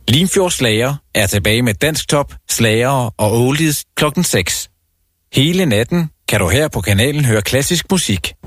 Limfjords Slager er tilbage med dansktop, slagere og oldies klokken 6. Hele natten kan du her på kanalen høre klassisk musik.